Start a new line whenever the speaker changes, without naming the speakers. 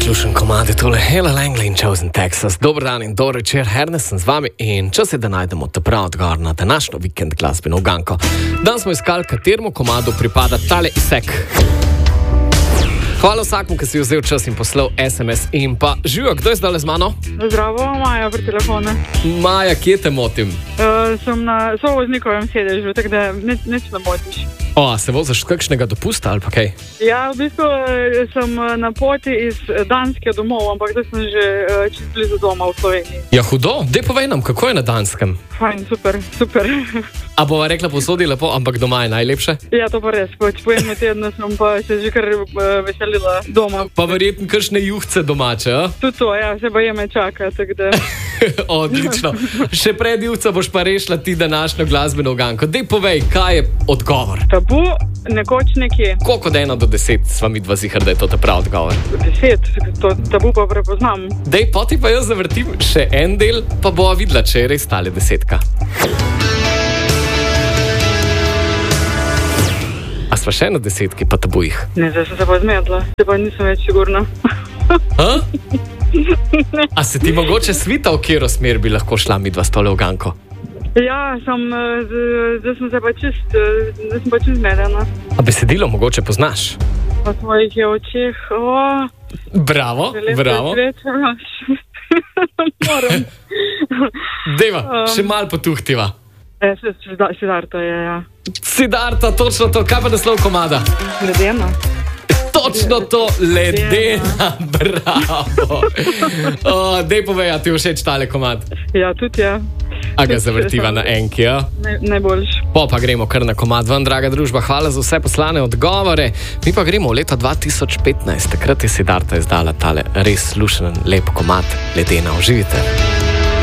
lušen komad je tole Ella Langley in Chosen Texas. Dober dan in dober večer, Ernest sem z vami in čas je, da najdemo ta prav odgovor na današnjo vikend glasbeno uganko. Dan smo iskali, kateremu komadu pripada tale izsek. Hvala vsakmu, ki si vzel čas in poslal SMS in pa živijo, kdo je zdaj z mano?
Zdravo, Maja pri telefonu.
Maja, kje te motim?
Sem na sovoznikovem sedežu, tako da nič ne motiš.
Se voziš kakšnega dopusta ali pa kaj?
Ja, v bistvu sem na poti iz Danske domov, ampak da sem že čist blizu doma v Sloveniji.
Ja, hudo. Dej povej nam, kako je na Danskem?
Fajn, super.
A bova rekla posodi lepo, ampak doma je najlepše?
Ja, to pa res. Po enem tednu sem pa se že kar veselila doma.
Pa verjetno kakšne juhce domače, a?
Tudi to, ja, se baje me čaka, tako da...
Odlično. Še pred juhca boš pa rešila ti današnjo glasbeno uganko. Dej povej, kaj je odgovor?
Tabu, nekoč nekje.
Koliko od 1 do 10 sva mi dva zihar, da je to ta prav odgovor?
10, to tabu pa prepoznam.
Dej, poti pa jaz zavrtim še en del, pa bova videla, če je res tale 10. A sva še na 10, pa tabujih?
Ne, zdaj sem se pa zmedla, se pa nisem več sigurna.
A se ti mogoče svita, v katero smer bi lahko šla midva s tole uganko?
Ja, zdaj sem se pa čist zmedena.
A besedilo mogoče poznaš?
Po svojih je očeh,
Bravo.
Moram.
Dejva, še malo potuhtiva.
Siddharta je, ja.
Siddharta, točno to, kaj pa naslov komada?
Ledena.
Točno to, ledena, bravo. Dej povej, a ti všeč tale komad?
Ja, tudi ja.
A ga zavrtiva na enki, ja?
Najboljš.
Pa gremo kar na komad ven, draga družba, hvala za vse poslane odgovore. Mi pa gremo v leto 2015, takrat je Siddharta izdala tale res lušen, lep komad, Ledena, uživite.